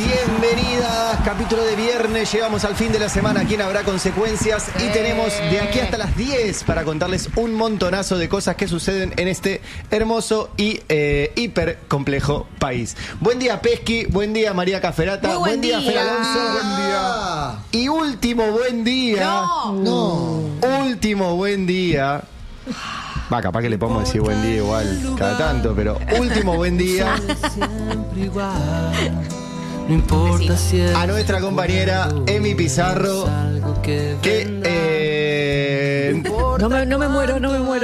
Bienvenidas, capítulo de viernes, llegamos al fin de la semana, aquí en Habrá Consecuencias y tenemos de aquí hasta las 10 para contarles un montonazo de cosas que suceden en este hermoso y hiper complejo país. Buen día Pesqui, buen día María Caferata, buen día Fer Alonso, buen día. Y último buen día, último buen día. Va, capaz que le podemos decir buen día igual cada tanto, pero último buen día a nuestra compañera Emi Pizarro, que no me muero. no.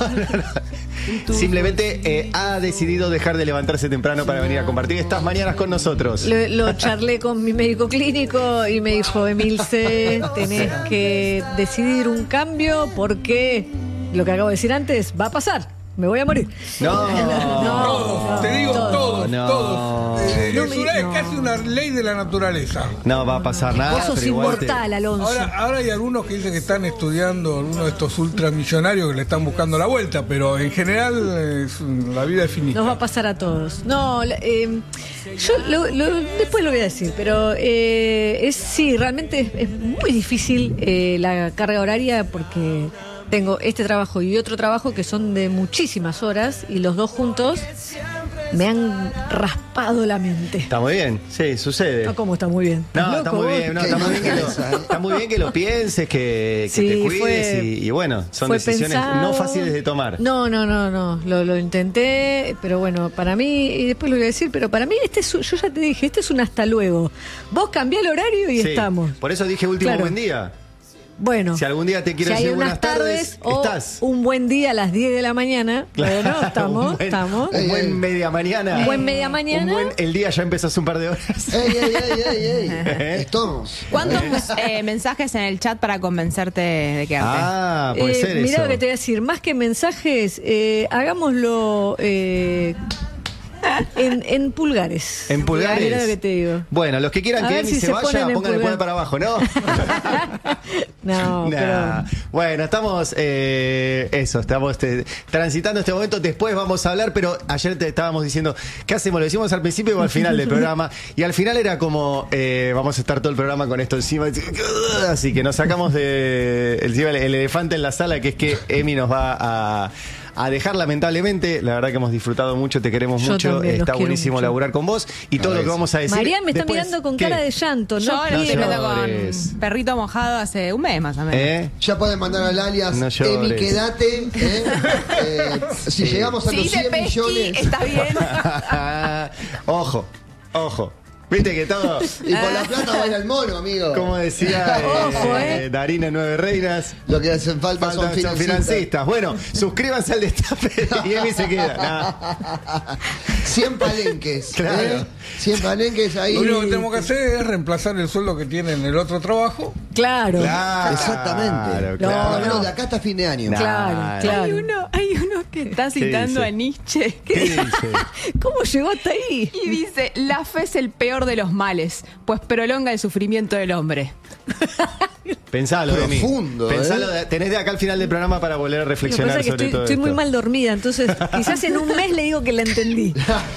Simplemente ha decidido dejar de levantarse temprano para venir a compartir estas mañanas con nosotros. Lo charlé con mi médico clínico y me dijo, Emilce, tenés que decidir un cambio porque lo que acabo de decir antes va a pasar. Me voy a morir. Todos, te digo todos. Es no. casi una ley de la naturaleza. No va a pasar nada. Vos sos inmortal, Alonso. Ahora hay algunos que dicen que están estudiando, algunos de estos ultramillonarios que le están buscando la vuelta, pero en general la vida es finita. Nos va a pasar a todos. No, yo después lo voy a decir, pero sí, realmente es muy difícil la carga horaria porque tengo este trabajo y otro trabajo que son de muchísimas horas y los dos juntos me han raspado la mente. Está muy bien, sí, sucede. No, ¿cómo está muy bien? No, está muy bien, está muy bien que lo pienses, que Sí, te cuides y bueno, son decisiones pensado. no fáciles de tomar. No. Lo intenté, pero bueno, para mí, y después lo voy a decir, pero para mí yo ya te dije, este es un hasta luego. Vos cambiá el horario y Sí, estamos. por eso dije último Claro. buen día. Bueno, Si algún día te quiero si hay decir unas buenas tardes, o estás. un buen día a las 10 de la mañana. Bueno, estamos. Un buen media mañana. Un buen media mañana. El día ya empezó hace un par de horas. ¡Ey! Estamos. ¿Cuántos mensajes en el chat para convencerte de quedarte? Ah, puede ser Mirá eso. lo que te voy a decir, más que mensajes, hagámoslo en pulgares. En pulgares. Mirá lo que te digo. Bueno, los que quieran A que ver Emi si se se vaya, ponen en pónganle pulgar. para abajo, ¿no? No, Nah. pero Bueno, estamos estamos transitando este momento. Después vamos a hablar, pero ayer te estábamos diciendo, ¿qué hacemos? ¿Lo decimos al principio o al final del programa? Y al final era como, vamos a estar todo el programa con esto encima. Así que nos sacamos el elefante en la sala, que es que Emi nos va a dejar, lamentablemente. La verdad que hemos disfrutado mucho, te queremos Yo mucho, también, los está quiero buenísimo mucho. laburar con vos y todo lo que vamos a decir. Marian me está después, mirando con ¿qué? cara de llanto, Yo ¿no? lo estoy viendo llores. con perrito mojado hace un mes más o menos. ¿Eh? Ya pueden mandar al alias No llores. Emi, quédate. Si llegamos a Si los dice 100 Pesqui, millones. está bien. Ojo. Viste que todo, Y con la plata baila el mono, amigo. como decía Ojo, Darín en Nueve Reinas, Lo que hacen falta son financistas. Bueno, suscríbanse al Destape y Emi se queda. Nah. 100 palenques. Claro. 100 palenques ahí. Lo único que tenemos que hacer es reemplazar el sueldo que tiene en el otro trabajo. Claro. Exactamente. Claro. Por lo menos de acá hasta fin de año. Nah. Claro. Hay uno que está citando dice? a Nietzsche. ¿Qué dice? ¿Cómo llegó hasta ahí? Y dice, la fe es el peor de los males, pues prolonga el sufrimiento del hombre. Pensalo, Emi. Profundo, Pensalo, tenés de acá al final del programa para volver a Lo que pasa reflexionar es que sobre todo estoy muy esto. mal dormida, entonces quizás en un mes le digo que la entendí.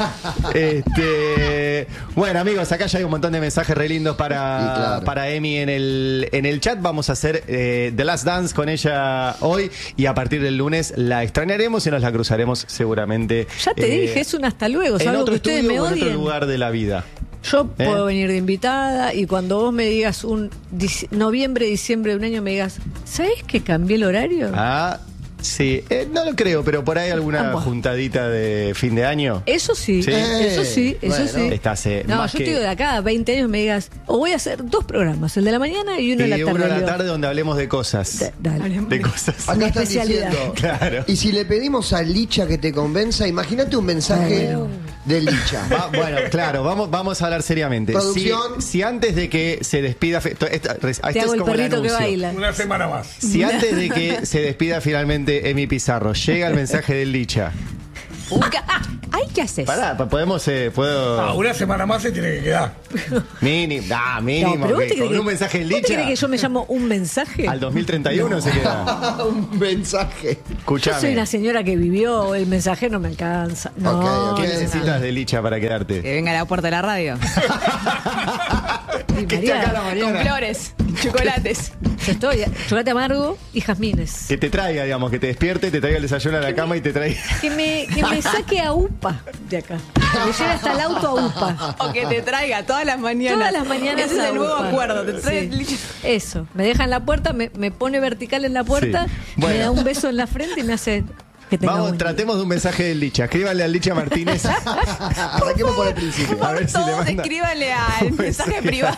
Bueno, amigos, acá ya hay un montón de mensajes re lindos Y claro. para Emi en el chat. Vamos a hacer The Last Dance con ella hoy y a partir del lunes la extrañaremos y nos la cruzaremos seguramente. Ya te dije, es un hasta luego, en salvo otro que ustedes estudio me o en otro odien. lugar de la vida. Yo puedo venir de invitada y cuando vos me digas noviembre, diciembre de un año, me digas, ¿sabés que cambié el horario? Ah, sí, no lo creo, pero por ahí alguna Ah, bueno. juntadita de fin de año. Eso sí, Sí. eso sí, eso Bueno. sí. Estás No, más yo que... te digo de acá a 20 años me digas, o voy a hacer 2 programas, el de la mañana y uno Y en la tarde. uno a la Digo, tarde donde hablemos de cosas. Dale. De cosas. Acá Mi están especialidad. diciendo. Claro. Y si le pedimos a Licha que te convenza, imagínate un mensaje de Licha. Bueno, claro, vamos a hablar seriamente. Producción. Si antes de que se despida... Te hago el perrito que baila. Una semana más. Si antes de que se despida finalmente Emi Pizarro, llega el mensaje del Licha. Ay, ¿qué haces? Pará, podemos... puedo... Una semana más se tiene que quedar. Mínimo, No, mínimo. pero vos que te crees con que- un mensaje del ¿vos te Licha... crees que yo me llamo un mensaje? Al 2031 se queda. Un mensaje. Yo soy Escuchame. una señora que vivió, el mensaje no me alcanza. No, Ok, ¿Qué ok. necesitas de Licha para Que quedarte? venga a la puerta de la radio. Que esté acá a la María. Con mañana. flores, chocolates. Yo estoy, chocolate amargo y jazmines. Que te traiga, digamos, que te despierte, te traiga el desayuno a la cama y te traiga. Que me saque a UPA de acá. Que me lleve hasta el auto a UPA. O que te traiga todas las mañanas. Todas las mañanas. Ese es a el nuevo UPA. acuerdo. Te trae Sí. Eso. Me deja en la puerta, me pone vertical en la puerta, Sí. Bueno. me da un beso en la frente y me hace que tenga Vamos, buen día. tratemos de un mensaje del Licha. Escríbanle al Licha Martínez. Arranquemos por el principio. A ver si le Todos manda escríbanle al un mensaje privado.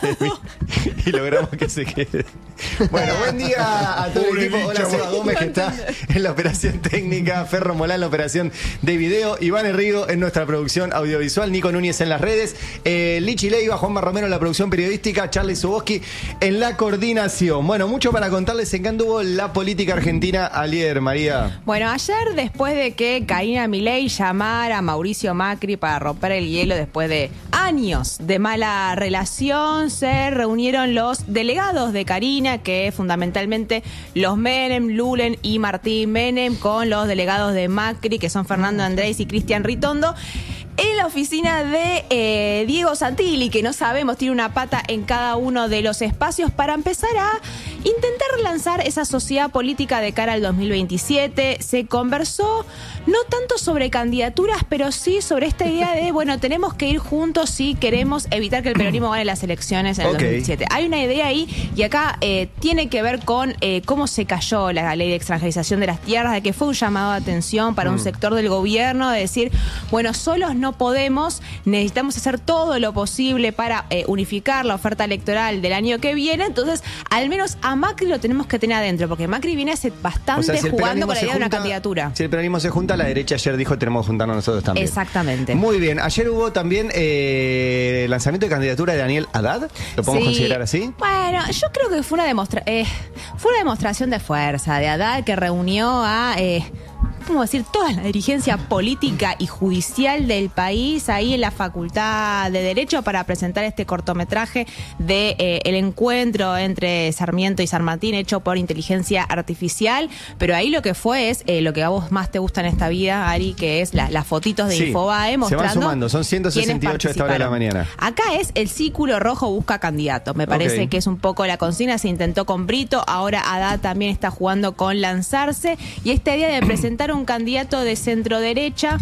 Y logramos que se quede. Bueno, buen día a todo el Pobre equipo. Hola, Licha, Seba Gómez, que está en la operación técnica, Ferro Molán en la operación de video, Iván Herrigo en nuestra producción audiovisual, Nico Núñez en las redes, Lichi Leiva, Juanma Romero en la producción periodística, Charlie Zuboski en la coordinación. Bueno, mucho para contarles en qué anduvo la política argentina ayer, María. Bueno, ayer, después de que Karina Milei llamara a Mauricio Macri para romper el hielo después de años de mala relación, se reunieron los delegados de Karina, que fundamentalmente los Menem, Lulen y Martín Menem, con los delegados de Macri, que son Fernando Andrés y Cristian Ritondo, en la oficina de Diego Santilli, que no sabemos, tiene una pata en cada uno de los espacios, para empezar a intentar lanzar esa sociedad política de cara al 2027. Se conversó no tanto sobre candidaturas, pero sí sobre esta idea de, bueno, tenemos que ir juntos si queremos evitar que el peronismo gane las elecciones en el 2027. Hay una idea ahí, y acá tiene que ver con cómo se cayó la ley de extranjerización de las tierras, de que fue un llamado de atención para un sector del gobierno, de decir, bueno, solos no podemos, necesitamos hacer todo lo posible para unificar la oferta electoral del año que viene. Entonces, al menos a Macri lo tenemos que tener adentro, porque Macri viene hace bastante Si el jugando peronismo con la se idea de una junta- candidatura. Si el peronismo se junta, la derecha ayer dijo tenemos que juntarnos nosotros también. Exactamente. Muy bien. Ayer hubo también lanzamiento de candidatura de Daniel Haddad. ¿Lo podemos Sí. considerar así? Bueno, yo creo que fue una demostración de fuerza de Haddad, que reunió a ¿cómo decir? Toda la dirigencia política y judicial del país ahí en la Facultad de Derecho para presentar este cortometraje de el encuentro entre Sarmiento y San Martín hecho por inteligencia artificial. Pero ahí lo que fue es lo que a vos más te gusta en esta vida, Ari, que es las fotitos de Sí, Infobae se mostrando. van sumando, son quiénes 168 a esta hora de la participaron. mañana. Acá es el círculo rojo busca candidato. Me parece Ok. que es un poco la consigna. Se intentó con Brito, ahora Haddad también está jugando con lanzarse. Y esta idea de presentar un candidato de centro derecha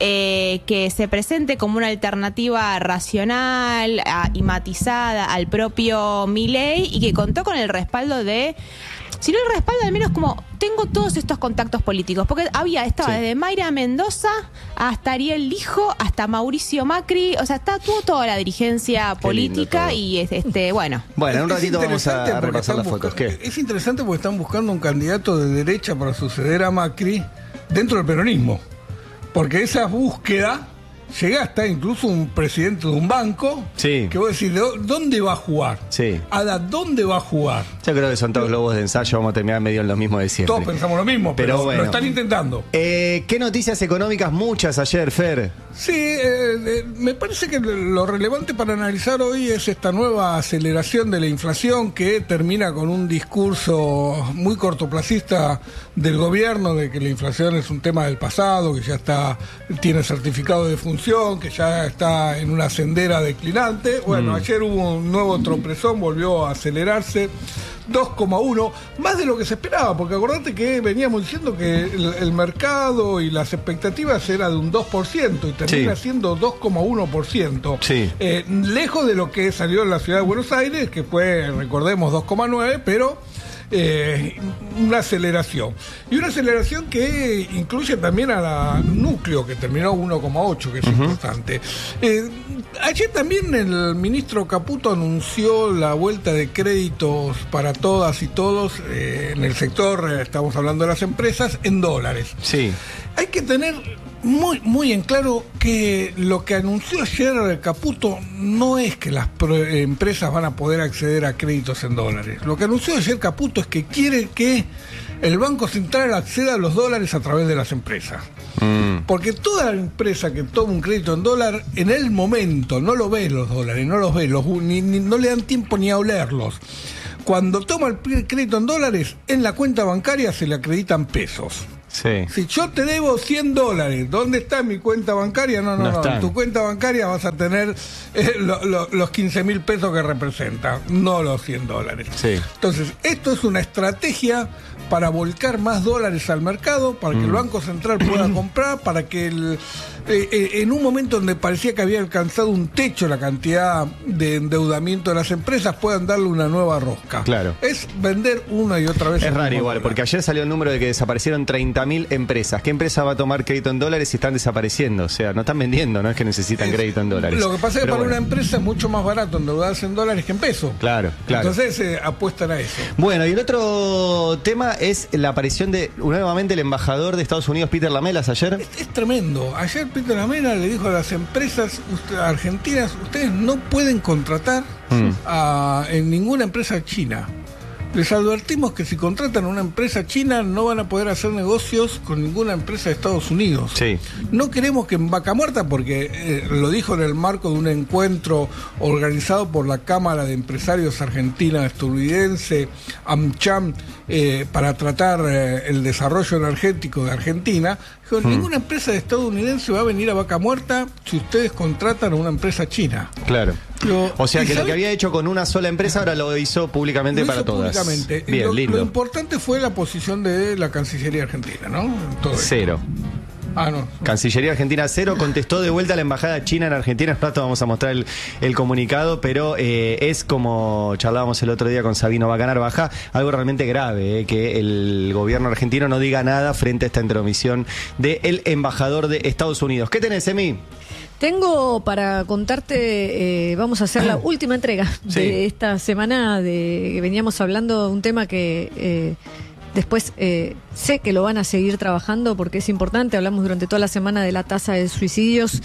que se presente como una alternativa racional y matizada al propio Milei, y que contó con el respaldo de, si no el respaldo, al menos como tengo todos estos contactos políticos, porque estaba Sí. desde Mayra Mendoza hasta Ariel Lijo hasta Mauricio Macri, o sea, tuvo toda la dirigencia Qué lindo política todo. y bueno. Bueno, en un Es ratito vamos interesante a porque repasar las están fotos. buscando- ¿Qué? Es interesante porque están buscando un candidato de derecha para suceder a Macri dentro del peronismo. Porque esa búsqueda llega hasta incluso un presidente de un banco. Sí. Que vos decís, ¿dónde va a jugar? Sí. Haddad, ¿dónde va a jugar? Yo creo que son todos globos de ensayo, vamos a terminar medio en lo mismo de siempre. Todos pensamos lo mismo, pero bueno. lo están intentando. ¿Qué noticias económicas? Muchas ayer, Fer. Sí, me parece que lo relevante para analizar hoy es esta nueva aceleración de la inflación, que termina con un discurso muy cortoplacista del gobierno de que la inflación es un tema del pasado, que ya tiene certificado de defunción, que ya está en una sendera declinante. Bueno, ayer hubo un nuevo tropezón, volvió a acelerarse. 2,1, más de lo que se esperaba, porque acordate que veníamos diciendo que el mercado y las expectativas era de un 2% y termina Sí. siendo 2,1%. Sí. Lejos de lo que salió en la ciudad de Buenos Aires, que fue, recordemos, 2,9, pero una aceleración. Y una aceleración que incluye también a la núcleo, que terminó 1,8, que es importante. Ayer también el ministro Caputo anunció la vuelta de créditos para todas y todos en el sector, estamos hablando de las empresas, en dólares. Sí. Hay que tener muy en claro que lo que anunció ayer Caputo no es que las empresas van a poder acceder a créditos en dólares. Lo que anunció ayer Caputo es que quiere que el Banco Central acceda a los dólares a través de las empresas. Porque toda empresa que toma un crédito en dólar, en el momento no lo ve los dólares, no los ve, no le dan tiempo ni a olerlos. Cuando toma el crédito en dólares, en la cuenta bancaria se le acreditan pesos. Sí. Si yo te debo $100, ¿dónde está mi cuenta bancaria? No. están. En tu cuenta bancaria vas a tener los 15.000 pesos que representa, no los $100. Sí. Entonces, esto es una estrategia para volcar más dólares al mercado, para que el Banco Central pueda comprar, para que en un momento donde parecía que había alcanzado un techo la cantidad de endeudamiento de las empresas, puedan darle una nueva rosca. Claro. Es vender una y otra vez. Es el raro mismo igual, dólar. porque ayer salió el número de que desaparecieron 30.000 empresas. ¿Qué empresa va a tomar crédito en dólares si están desapareciendo? O sea, no están vendiendo, no es que necesitan crédito en dólares. Lo que pasa es que Pero para bueno. una empresa es mucho más barato endeudarse en dólares que en pesos. Claro. Entonces apuestan a eso. Bueno, y el otro tema es la aparición de nuevamente el embajador de Estados Unidos, Peter Lamelas, ayer. Es tremendo. Ayer Peter Lamela le dijo a las empresas argentinas, ustedes no pueden contratar en ninguna empresa china. Les advertimos que si contratan a una empresa china no van a poder hacer negocios con ninguna empresa de Estados Unidos. Sí. No queremos que en Vaca Muerta, porque lo dijo en el marco de un encuentro organizado por la Cámara de Empresarios Argentina Estadounidense, AmCham, para tratar el desarrollo energético de Argentina. Dijo, ninguna empresa estadounidense va a venir a Vaca Muerta si ustedes contratan a una empresa china. Claro. O sea ¿y que lo sabe? que había hecho con una sola empresa ahora lo hizo públicamente Lo para hizo todas. públicamente. Bien, Lo lindo. importante fue la posición de la Cancillería Argentina, ¿no? En todo esto. Cero. No. Cancillería Argentina cero, contestó de vuelta la embajada china en Argentina. En rato vamos a mostrar el comunicado, pero es como charlábamos el otro día con Sabino Bacanar Baja, algo realmente grave, que el gobierno argentino no diga nada frente a esta intromisión del embajador de Estados Unidos. ¿Qué tenés, Emi? Tengo para contarte, vamos a hacer la última entrega de esta semana, que veníamos hablando de un tema que después sé que lo van a seguir trabajando porque es importante. Hablamos durante toda la semana de la tasa de suicidios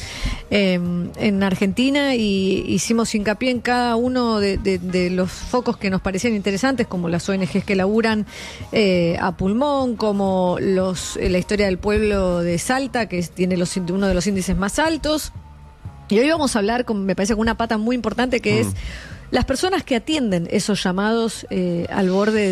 en Argentina y hicimos hincapié en cada uno de los focos que nos parecían interesantes, como las ONGs que laburan a pulmón, como la historia del pueblo de Salta, que tiene uno de los índices más altos. Y hoy vamos a hablar, me parece, con una pata muy importante que es las personas que atienden esos llamados al borde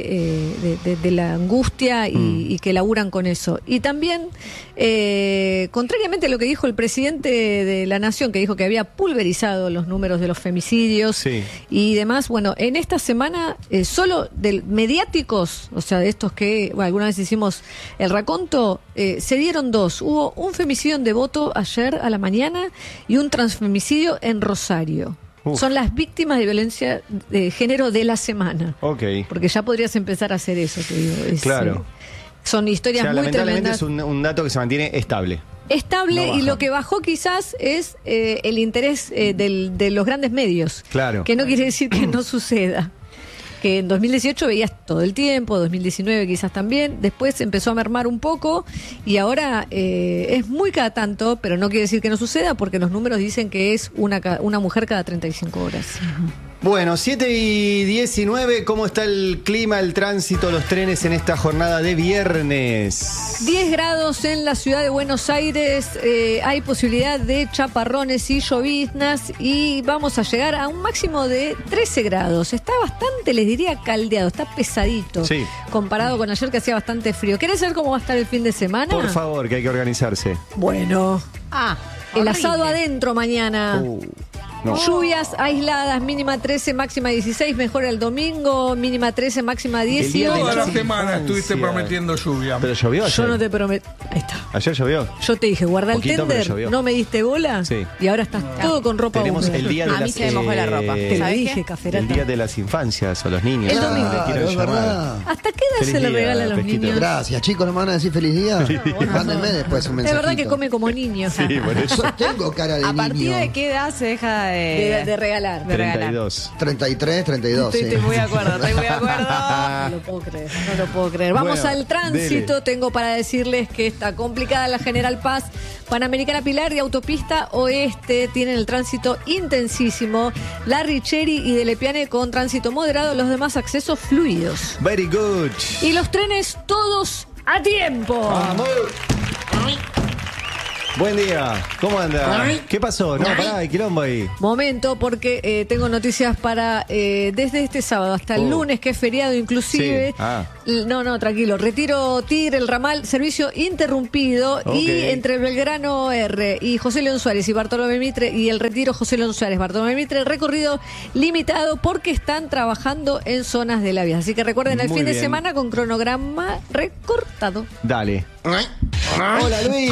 de la angustia y que laburan con eso. Y también, contrariamente a lo que dijo el presidente de la Nación, que dijo que había pulverizado los números de los femicidios y demás, bueno, en esta semana solo de mediáticos, o sea, de estos que alguna vez hicimos el raconto, se dieron dos. Hubo un femicidio en Devoto ayer a la mañana y un transfemicidio en Rosario. Son las víctimas de violencia de género de la semana. Ok. Porque ya podrías empezar a hacer eso, te digo. Claro. Son historias muy lamentablemente tremendas. es un dato que se mantiene estable. Estable, No y baja. lo que bajó quizás es el interés de los grandes medios. Claro. Que no quiere decir que no suceda. Que en 2018 veías todo el tiempo, 2019 quizás también, después empezó a mermar un poco y ahora es muy cada tanto, pero no quiere decir que no suceda porque los números dicen que es una mujer cada 35 horas. Bueno, 7:19, ¿cómo está el clima, el tránsito, los trenes en esta jornada de viernes? 10 grados en la ciudad de Buenos Aires, hay posibilidad de chaparrones y lloviznas y vamos a llegar a un máximo de 13 grados. Está bastante, les diría, caldeado, está pesadito comparado con ayer que hacía bastante frío. ¿Querés saber cómo va a estar el fin de semana? Por favor, que hay que organizarse. Bueno, el horrible. asado adentro mañana. No. Lluvias aisladas, mínima 13, máxima 16, mejora el domingo, mínima 13, máxima día de 18. Toda la Sí, semana estuviste ansia. prometiendo lluvia. ¿Pero llovió ayer? Yo no te prometo. Ahí está. ¿Ayer llovió? Yo te dije, guarda el Poquito, pero tender, llovió. no me diste bola Sí. y ahora estás todo con ropa Tenemos húmeda. el día de A mí las... se me mojó la ropa. Te lo ¿Sabes dije, qué? Caferata. El día de las infancias o los niños. El domingo. Te quiero Claro, es llamar. verdad. ¿Hasta qué edad Feliz se le día, regala a los Pesquito. niños? Gracias, chicos, ¿no me van a decir feliz día? Mándenme después un Es mensajito. verdad que come como niño. Sí, por eso. Yo tengo cara de ¿A niño. partir de qué edad se deja De regalar. de regalar? 32. 33, 32, Estoy muy de acuerdo, estoy muy de acuerdo. No lo puedo creer, no lo puedo creer. Vamos Bueno, al tránsito. dele. Tengo para decirles que está complicada la General Paz, Panamericana Pilar y Autopista Oeste tienen el tránsito intensísimo. La Richeri y de Lepiane con tránsito moderado, los demás accesos fluidos. Very good. Y los trenes todos a tiempo. Vamos. Buen día. ¿Cómo anda? ¿Qué pasó? No, pará, hay quilombo ahí. Momento, porque tengo noticias para desde este sábado hasta el lunes, que es feriado inclusive. Sí. No, tranquilo. Retiro Tigre, el ramal, servicio interrumpido. Y entre Belgrano R y José León Suárez y Bartolomé Mitre y el Retiro José León Suárez, Bartolomé Mitre, recorrido limitado porque están trabajando en zonas de la vía. Así que recuerden, el Muy fin de bien. semana con cronograma recortado. Dale. Hola, Luis.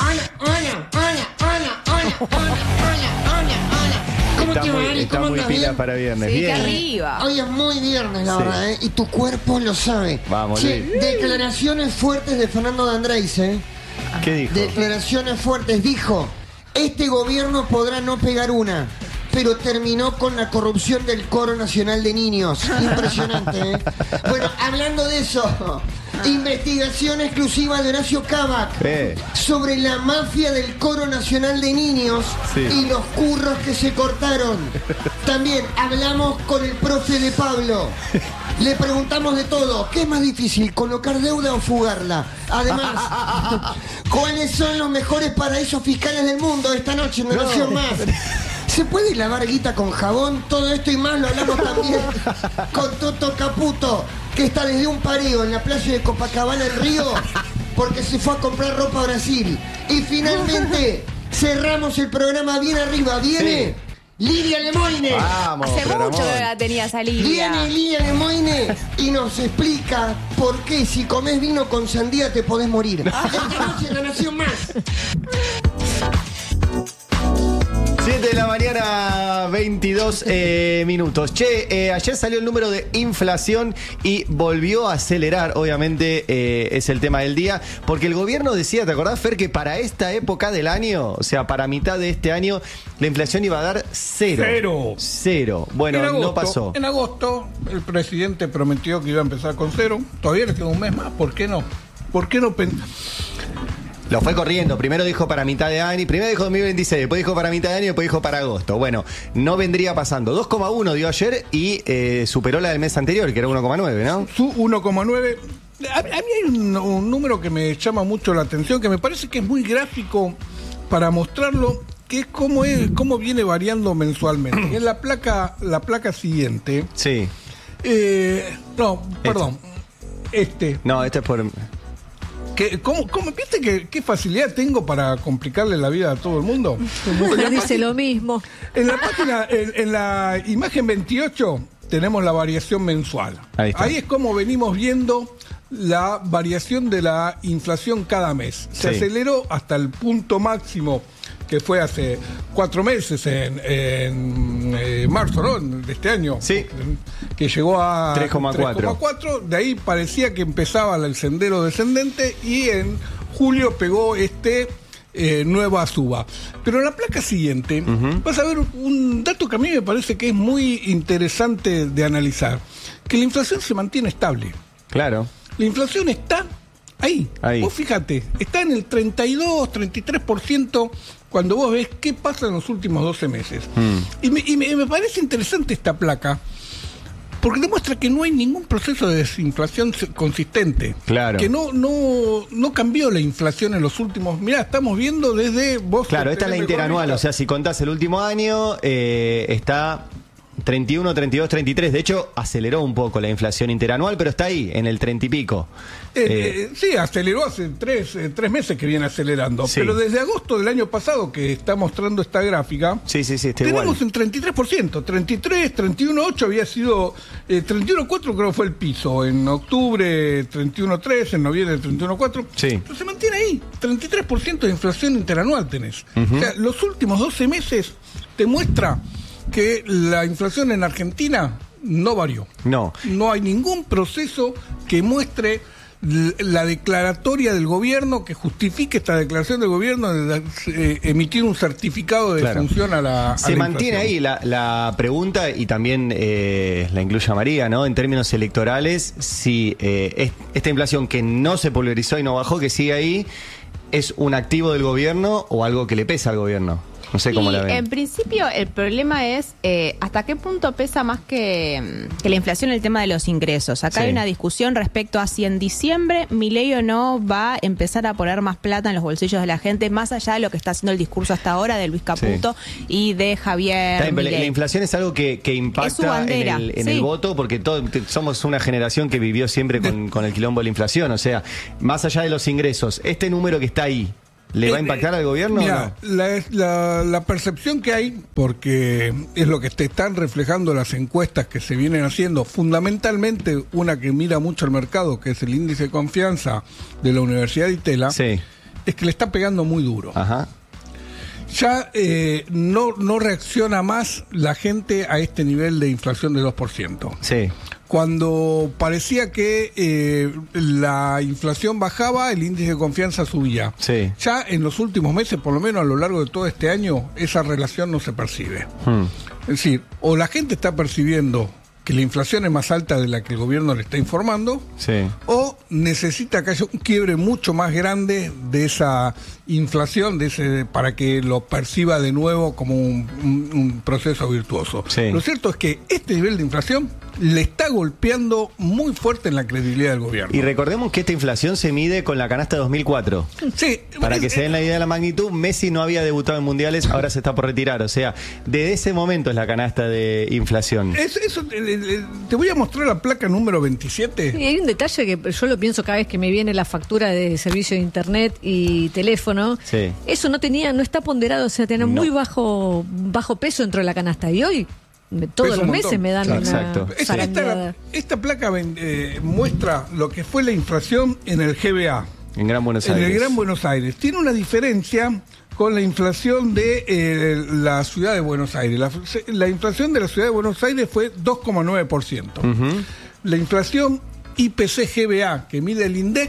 ¿Cómo Está te va, muy, Ari? está ¿Cómo muy andas? pila ¿Bien? para viernes. Sí, que Bien. arriba. Hoy es muy viernes, la Sí. verdad, ¿eh? Y tu cuerpo lo sabe. Vamos, Che, Luis. declaraciones fuertes de Fernando de Andrés, ¿eh? ¿Qué dijo? Declaraciones fuertes. Dijo, este gobierno podrá no pegar una, pero terminó con la corrupción del Coro Nacional de Niños. Impresionante, ¿eh? Bueno, hablando de eso, investigación exclusiva de Horacio Cabac sobre la mafia del Coro Nacional de Niños y los curros que se cortaron. También hablamos con el profe de Pablo. Le preguntamos de todo. ¿Qué es más difícil, colocar deuda o fugarla? Además, ¿cuáles son los mejores paraísos fiscales del mundo esta noche en Nación Más? ¿Se puede lavar guita con jabón? Todo esto y más lo hablamos también con Toto Caputo, que está desde un pareo en la playa de Copacabana, en Río, porque se fue a comprar ropa a Brasil. Y finalmente cerramos el programa bien arriba. Viene Lidia Lemoine. Vamos, Hace programón. mucho que no la tenía salida. Viene Lidia Lemoine y nos explica por qué si comes vino con sandía te podés morir. Esta noche en La Nación Más. 7 de la mañana, 22 minutos. Che, ayer salió el número de inflación y volvió a acelerar, obviamente, es el tema del día, porque el gobierno decía, ¿te acordás, Fer, que para esta época del año, o sea, para mitad de este año, la inflación iba a dar cero? Cero. Bueno, En agosto, no pasó. En agosto, el presidente prometió que iba a empezar con cero. Todavía le queda un mes más. ¿Por qué no? ¿Por qué no? Lo fue corriendo. Primero dijo para mitad de año, primero dijo 2026, después dijo para mitad de año y después dijo para agosto. Bueno, no vendría pasando. 2,1 dio ayer y superó la del mes anterior, que era 1,9, ¿no? Su 1,9. A mí hay un número que me llama mucho la atención, que me parece que es muy gráfico para mostrarlo, que es cómo viene variando mensualmente. En la placa siguiente. Sí. No, perdón. No, este es por... ¿Cómo viste qué facilidad tengo para complicarle la vida a todo el mundo? Dice lo mismo. En la página, en la imagen 28 tenemos la variación mensual. Ahí está. Ahí es como venimos viendo la variación de la inflación cada mes. Se aceleró hasta el punto máximo que fue hace 4 meses, en marzo, ¿no? De este año. Sí. Que llegó a 3,4. De ahí parecía que empezaba el sendero descendente y en julio pegó nueva suba. Pero en la placa siguiente vas a ver un dato que a mí me parece que es muy interesante de analizar, que la inflación se mantiene estable. Claro. La inflación está ahí. Vos fíjate, está en el 32, 33% cuando vos ves qué pasa en los últimos 12 meses. Y me parece interesante esta placa, porque demuestra que no hay ningún proceso de desinflación consistente. Claro. Que no cambió la inflación en los últimos... Mirá, estamos viendo desde... Claro, esta es la interanual, o sea, si contás el último año, está 31, 32, 33. De hecho, aceleró un poco la inflación interanual, pero está ahí, en el 30 y pico. Sí, aceleró hace tres meses que viene acelerando. Sí. Pero desde agosto del año pasado, que está mostrando esta gráfica, tenemos un 33%. 33, 31,8 había sido... 31,4 creo fue el piso. En octubre, 31,3. En noviembre, 31,4. Sí. Pero se mantiene ahí. 33% de inflación interanual tenés. O sea, los últimos 12 meses te muestra que la inflación en Argentina no varió. No hay ningún proceso que muestre la declaratoria del gobierno, que justifique esta declaración del gobierno de emitir un certificado de función a la Se mantiene inflación. ahí la pregunta, y también la incluye a María, ¿no? En términos electorales, si esta inflación que no se pulverizó y no bajó, que sigue ahí, ¿es un activo del gobierno o algo que le pesa al gobierno? No sé cómo Y la ven. en principio el problema es hasta qué punto pesa más que la inflación el tema de los ingresos. Acá Sí. hay una discusión respecto a si en diciembre Milei o no va a empezar a poner más plata en los bolsillos de la gente, más allá de lo que está haciendo el discurso hasta ahora de Luis Caputo y de Javier Está bien, pero Milei. la inflación es algo que Es su impacta bandera, en sí. el voto, porque somos una generación que vivió siempre con el quilombo de la inflación. O sea, más allá de los ingresos, este número que está ahí, ¿le va a impactar al gobierno Mira, o no? la percepción que hay, porque es lo que te están reflejando las encuestas que se vienen haciendo, fundamentalmente una que mira mucho al mercado, que es el índice de confianza de la Universidad de Itela, Sí. es que le está pegando muy duro. Ajá. Ya no reacciona más la gente a este nivel de inflación de 2%. Sí. Cuando parecía que la inflación bajaba, el índice de confianza subía. Sí. Ya en los últimos meses, por lo menos a lo largo de todo este año, esa relación no se percibe. Es decir, o la gente está percibiendo que la inflación es más alta de la que el gobierno le está informando, Sí. o necesita que haya un quiebre mucho más grande de esa inflación, para que lo perciba de nuevo como un proceso virtuoso. Sí. Lo cierto es que este nivel de inflación le está golpeando muy fuerte en la credibilidad del gobierno. Y recordemos que esta inflación se mide con la canasta 2004. Sí, Para que se den la idea de la magnitud, Messi no había debutado en mundiales, ahora se está por retirar. O sea, desde ese momento es la canasta de inflación. Te voy a mostrar la placa número 27. Y hay un detalle que yo lo pienso cada vez que me viene la factura de servicio de internet y teléfono. Sí. Eso no está ponderado, o sea, tenía No. muy bajo peso dentro de la canasta. Y hoy, todos Pesa los un meses montón. me dan Claro, una exacto. zarandeada. Esta placa muestra lo que fue la inflación en el GBA. En Gran Buenos En Aires. el Gran Buenos Aires. Tiene una diferencia con la inflación de la ciudad de Buenos Aires. La inflación de la ciudad de Buenos Aires fue 2,9%. La inflación IPC-GBA, que mide el INDEC,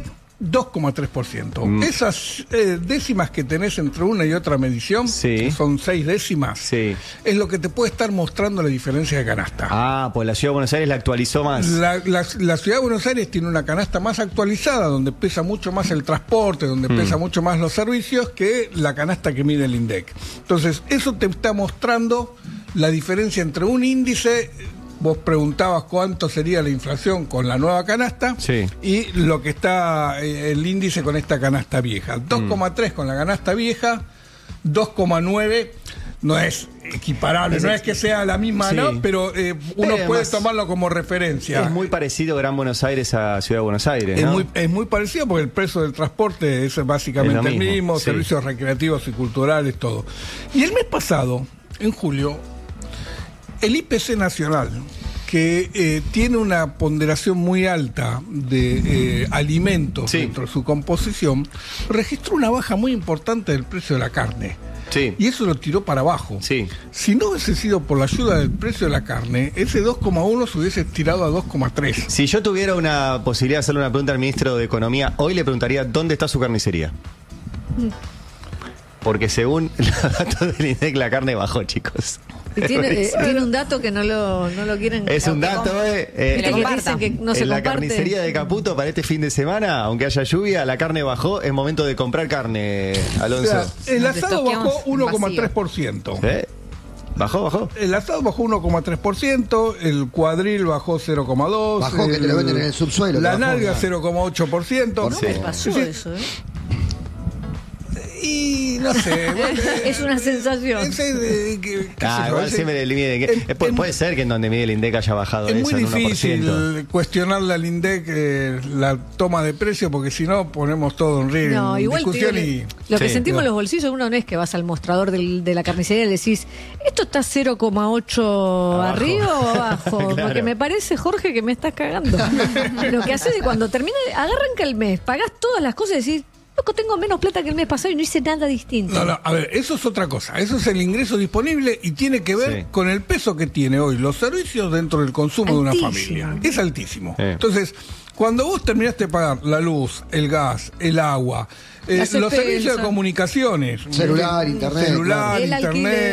2,3%. Esas décimas que tenés entre una y otra medición, Sí. que son 6 décimas, Sí. es lo que te puede estar mostrando la diferencia de canasta. Ah, pues la Ciudad de Buenos Aires la actualizó más. La ciudad de Buenos Aires tiene una canasta más actualizada, donde pesa mucho más el transporte, donde pesa mucho más los servicios, que la canasta que mide el INDEC. Entonces, eso te está mostrando la diferencia entre un índice. Vos preguntabas cuánto sería la inflación con la nueva canasta, Sí. y lo que está el índice con esta canasta vieja. 2,3 con la canasta vieja, 2,9 no es equiparable, no es que sea la misma, Sí. ¿no? Pero uno Pero puede además tomarlo como referencia. Es muy parecido Gran Buenos Aires a Ciudad de Buenos Aires, Es ¿no? muy parecido porque el precio del transporte es básicamente Es lo el mismo, mismo, sí. servicios recreativos y culturales, todo. Y el mes pasado, en julio, el IPC nacional, que tiene una ponderación muy alta de alimentos Sí. dentro de su composición, registró una baja muy importante del precio de la carne. Sí. Y eso lo tiró para abajo. Sí. Si no hubiese sido por la ayuda del precio de la carne, ese 2,1 se hubiese tirado a 2,3. Si yo tuviera una posibilidad de hacerle una pregunta al ministro de Economía, hoy le preguntaría ¿dónde está su carnicería? Porque según los datos del INDEC, la carne bajó, chicos. Y tiene un dato que no lo quieren. Es un dato, Viste que dicen que no se en la comparte. carnicería de Caputo para este fin de semana, aunque haya lluvia, la carne bajó. Es momento de comprar carne, O Alonso. sea, el Nos asado estoqueamos bajó 1,3%. ¿Bajó? El asado bajó 1,3%, el cuadril bajó 0,2%. Bajó que te lo venden en el subsuelo, La te bajó, nalga ya. 0,8%. No me pasó Sí. eso, ¿eh? Y no sé. bueno, Es una sensación. qué sé yo, Igual ese- siempre el límite. Puede ser que en donde mide el INDEC haya bajado Es eso muy en 1%. difícil cuestionarle al INDEC la toma de precio, porque si no ponemos todo en riesgo. No, igual te discusión digo, lo que Sí. sentimos en los bolsillos, uno no es que vas al mostrador de la carnicería y le decís, ¿esto está 0,8 Abajo. arriba o abajo? Claro. Porque me parece, Jorge, que me estás cagando. Lo que haces es cuando termina, arranca el mes, pagás todas las cosas y decís, loco, tengo menos plata que el mes pasado y no hice nada distinto. No, a ver, eso es otra cosa. Eso es el ingreso disponible y tiene que ver Sí. con el peso que tiene hoy los servicios dentro del consumo de una Altísimo. familia. Es altísimo. Sí. Entonces, cuando vos terminaste de pagar la luz, el gas, el agua, Las los servicios de expensas. comunicaciones, Celular, internet, celular, El internet, alquiler.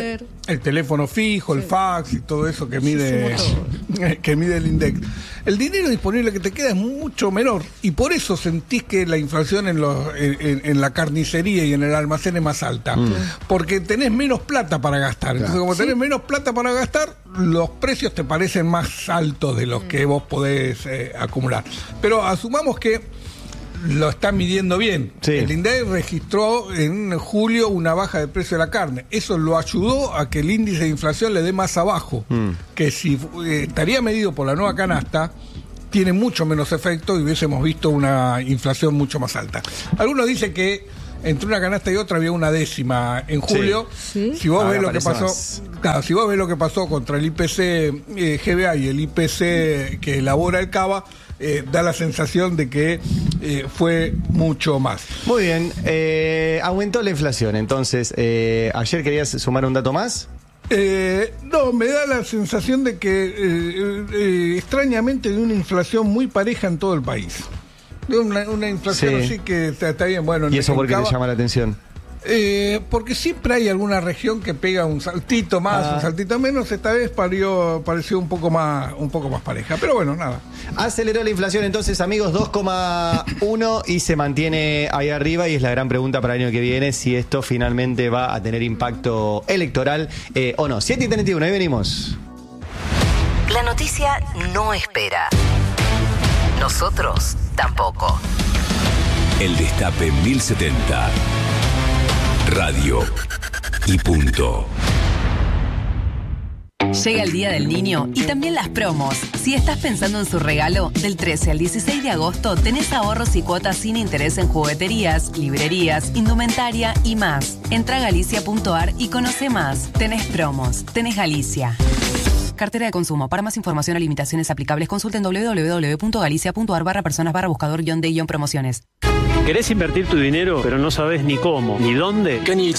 el teléfono fijo, el fax y todo eso que mide el INDEC. El dinero disponible que te queda es mucho menor y por eso sentís que la inflación en la carnicería y en el almacén es más alta, porque tenés menos plata para gastar. Entonces, como tenés menos plata para gastar, los precios te parecen más altos de los que vos podés acumular. Pero asumamos que lo están midiendo bien. Sí. El INDEC registró en julio una baja de precio de la carne. Eso lo ayudó a que el índice de inflación le dé más abajo. Que si estaría medido por la nueva canasta, tiene mucho menos efecto y hubiésemos visto una inflación mucho más alta. Algunos dicen que entre una canasta y otra había una décima en julio. Sí. Si vos ves lo que pasó, si vos ves lo que pasó contra el IPC GBA y el IPC que elabora el CABA, da la sensación de que fue mucho más. Muy bien, aumentó la inflación, entonces, ¿ayer querías sumar un dato más? No, me da la sensación de que extrañamente de una inflación muy pareja en todo el país. De una inflación así que está bien, bueno. ¿Y eso por qué te llama la atención? Porque siempre hay alguna región que pega un saltito más, un saltito menos. Esta vez pareció un poco más pareja, pero bueno, nada. Aceleró la inflación entonces, amigos, 2,1 y se mantiene ahí arriba, y es la gran pregunta para el año que viene, si esto finalmente va a tener impacto electoral o no. 7:31, ahí venimos. La noticia no espera. Nosotros tampoco. El Destape 1070. Radio y punto. Llega el Día del Niño y también las promos. Si estás pensando en su regalo, del 13 al 16 de agosto tenés ahorros y cuotas sin interés en jugueterías, librerías, indumentaria y más. Entra a galicia.ar y conoce más. Tenés promos, tenés Galicia. Cartera de consumo. Para más información o limitaciones aplicables, consulten www.galicia.ar/personas/buscador-de-promociones. ¿Querés invertir tu dinero, pero no sabes ni cómo, ni dónde?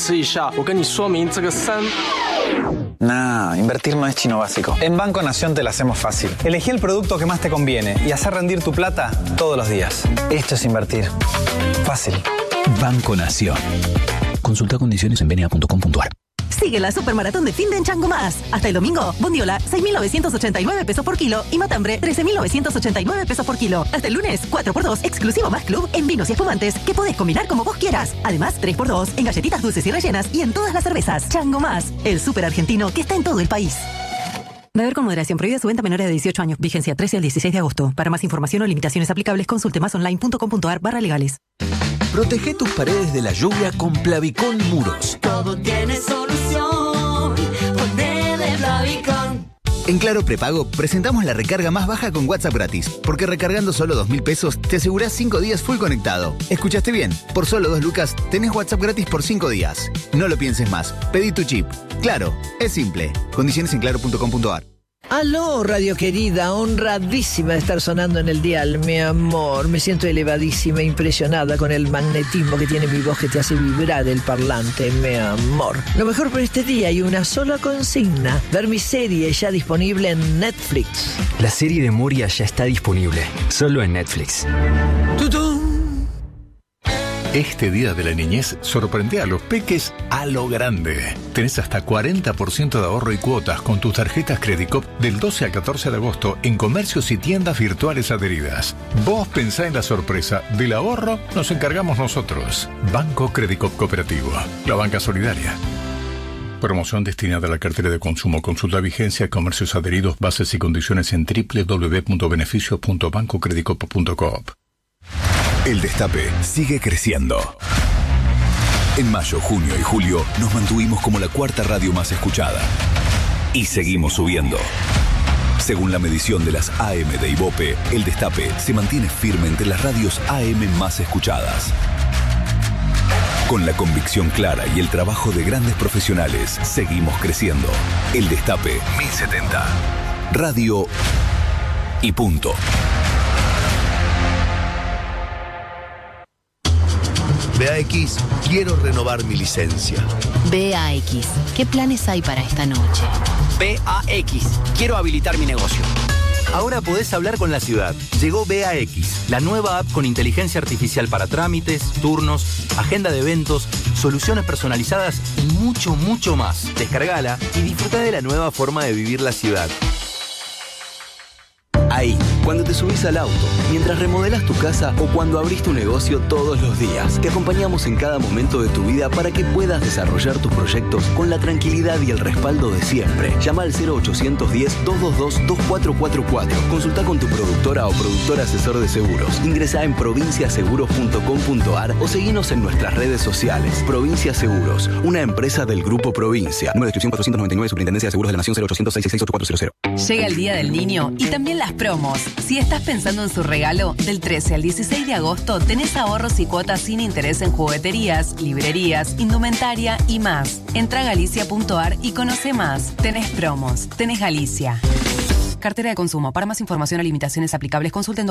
Nah, invertir no es chino básico. En Banco Nación te la hacemos fácil. Elegí el producto que más te conviene y hacer rendir tu plata todos los días. Esto es invertir. Fácil. Banco Nación. Consulta condiciones en bna.com.ar. Sigue la supermaratón de fin de en Chango Más. Hasta el domingo, bondiola, 6.989 pesos por kilo y matambre, 13.989 pesos por kilo. Hasta el lunes, 4x2, exclusivo Más Club en vinos y espumantes que podés combinar como vos quieras. Además, 3x2 en galletitas dulces y rellenas y en todas las cervezas. Chango Más, el súper argentino que está en todo el país. Beber con moderación. Prohibida su venta a menores de 18 años. Vigencia 13 al 16 de agosto. Para más información o limitaciones aplicables, consulte másonline.com.ar/legales. Protege tus paredes de la lluvia con Plavicón Muros. Todo tiene solución. Ponele Plavicón. En Claro Prepago presentamos la recarga más baja con WhatsApp gratis, porque recargando solo 2.000 pesos te asegurás 5 días full conectado. ¿Escuchaste bien? Por solo 2 lucas tenés WhatsApp gratis por 5 días. No lo pienses más. Pedí tu chip. Claro, es simple. Condiciones en claro.com.ar. Aló, radio querida, honradísima de estar sonando en el dial, mi amor. Me siento elevadísima, impresionada con el magnetismo que tiene mi voz que te hace vibrar el parlante, mi amor. Lo mejor por este día y una sola consigna: ver mi serie ya disponible en Netflix. La serie de Moria ya está disponible, solo en Netflix. ¡Tutún! Este Día de la Niñez sorprende a los peques a lo grande. Tenés hasta 40% de ahorro y cuotas con tus tarjetas Credicop del 12 al 14 de agosto en comercios y tiendas virtuales adheridas. Vos pensá en la sorpresa. Del ahorro nos encargamos nosotros. Banco Credicop Cooperativo. La banca solidaria. Promoción destinada a la cartera de consumo. Consulta vigencia, comercios adheridos, bases y condiciones en www.beneficios.bancocredicop.coop. El Destape sigue creciendo. En mayo, junio y julio nos mantuvimos como la cuarta radio más escuchada. Y seguimos subiendo. Según la medición de las AM de Ibope, El Destape se mantiene firme entre las radios AM más escuchadas. Con la convicción clara y el trabajo de grandes profesionales, seguimos creciendo. El Destape 1070. Radio y punto. BAX, quiero renovar mi licencia. BAX, ¿qué planes hay para esta noche? BAX, quiero habilitar mi negocio. Ahora podés hablar con la ciudad. Llegó BAX, la nueva app con inteligencia artificial para trámites, turnos, agenda de eventos, soluciones personalizadas y mucho, mucho más. Descargala y disfruta de la nueva forma de vivir la ciudad. Ahí, cuando te subís al auto, mientras remodelas tu casa o cuando abrís tu negocio todos los días. Te acompañamos en cada momento de tu vida para que puedas desarrollar tus proyectos con la tranquilidad y el respaldo de siempre. Llama al 0810-222-2444. Consulta con tu productora o productor asesor de seguros. Ingresa en provinciaseguros.com.ar o seguinos en nuestras redes sociales. Provincia Seguros, una empresa del Grupo Provincia. Número de inscripción 499, Superintendencia de Seguros de la Nación, 0800-666-8400. Llega el Día del Niño y también las promos. Si estás pensando en su regalo, del 13 al 16 de agosto tenés ahorros y cuotas sin interés en jugueterías, librerías, indumentaria y más. Entra a galicia.ar y conoce más. Tenés promos. Tenés Galicia. Cartera de consumo. Para más información o limitaciones aplicables, consulten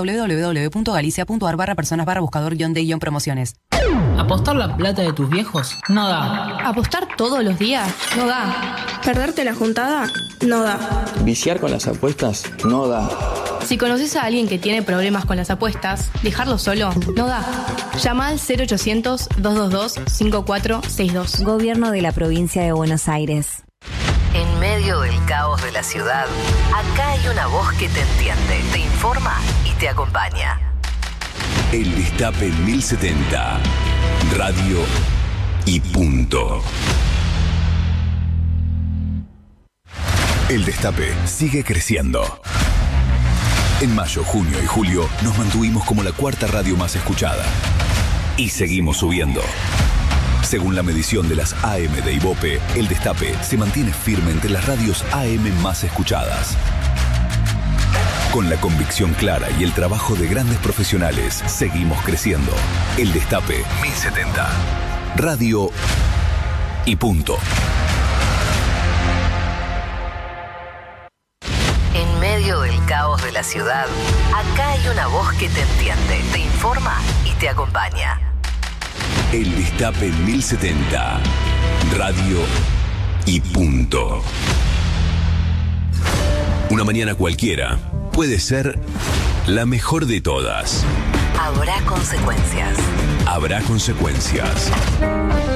www.galicia.ar/personas/buscador-de-promociones. ¿Apostar la plata de tus viejos? No da. ¿Apostar todos los días? No da. ¿Perderte la juntada? No da. ¿Viciar con las apuestas? No da. Si conoces a alguien que tiene problemas con las apuestas, dejarlo solo no da. Llama al 0800-222-5462. Gobierno de la Provincia de Buenos Aires. En medio del caos de la ciudad, acá hay una voz que te entiende, te informa y te acompaña. El Destape 1070. Radio y punto. El Destape sigue creciendo. En mayo, junio y julio nos mantuvimos como la cuarta radio más escuchada. Y seguimos subiendo. Según la medición de las AM de Ibope, El Destape se mantiene firme entre las radios AM más escuchadas. Con la convicción clara y el trabajo de grandes profesionales, seguimos creciendo. El Destape 1070. Radio y punto. En medio del caos de la ciudad, acá hay una voz que te entiende, te informa y te acompaña. El Destape 1070. Radio y punto. Una mañana cualquiera puede ser la mejor de todas. Habrá consecuencias. Habrá consecuencias.